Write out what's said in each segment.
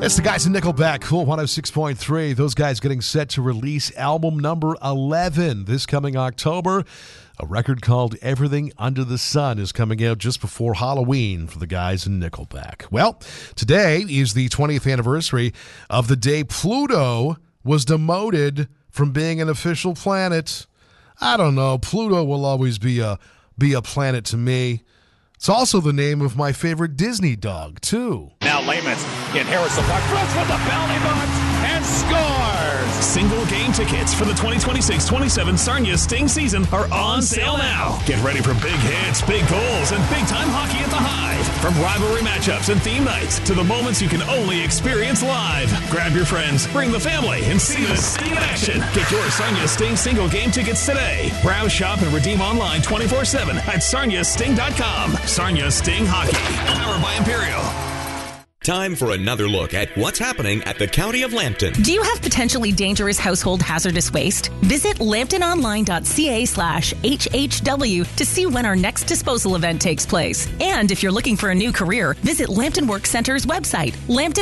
It's the guys in Nickelback, Cool 106.3. Those guys getting set to release album number 11 this coming October. A record called Everything Under the Sun is coming out just before Halloween for the guys in Nickelback. Well, today is the 20th anniversary of the day Pluto was demoted from being an official planet. I don't know. Pluto will always be a planet to me. It's also the name of my favorite Disney dog, too. Now Layman's inherits the puck, throws with the belly button, and scores! Single game tickets for the 2026-27 Sarnia Sting season are on sale now. Get ready for big hits, big goals, and big-time hockey at the Hive. From rivalry matchups and theme nights to the moments you can only experience live. Grab your friends, bring the family, and see the Sting in action. Get your Sarnia Sting single game tickets today. Browse, shop, and redeem online 24/7 at sarniasting.com. Sarnia Sting Hockey, powered by Imperial. Time for another look at what's happening at the County of Lambton. Do you have potentially dangerous household hazardous waste? Visit lambtononline.ca/HHW to see when our next disposal event takes place. And if you're looking for a new career, visit Lambton Work Center's website,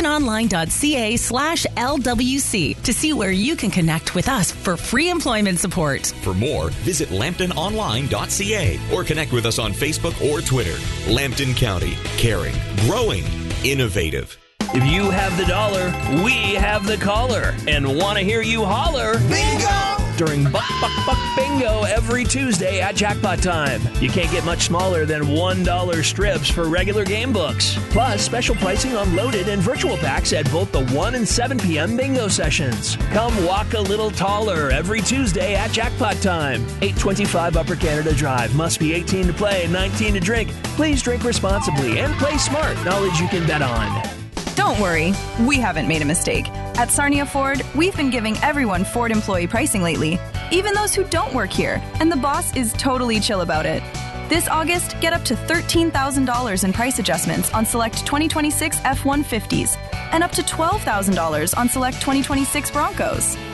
lambtononline.ca/LWC to see where you can connect with us for free employment support. For more, visit lambtononline.ca or connect with us on Facebook or Twitter. Lambton County, caring, growing, innovative. If you have the dollar, we have the caller, and want to hear you holler. Bingo! During Buck Buck Buck Bingo every Tuesday at Jackpot Time. You can't get much smaller than $1 strips for regular game books. Plus, special pricing on loaded and virtual packs at both the 1 and 7 p.m. bingo sessions. Come walk a little taller every Tuesday at Jackpot Time. 825 Upper Canada Drive. Must be 18 to play and 19 to drink. Please drink responsibly and play smart. Knowledge you can bet on. Don't worry, we haven't made a mistake. At Sarnia Ford, we've been giving everyone Ford employee pricing lately, even those who don't work here, and the boss is totally chill about it. This August, get up to $13,000 in price adjustments on select 2026 F-150s and up to $12,000 on select 2026 Broncos.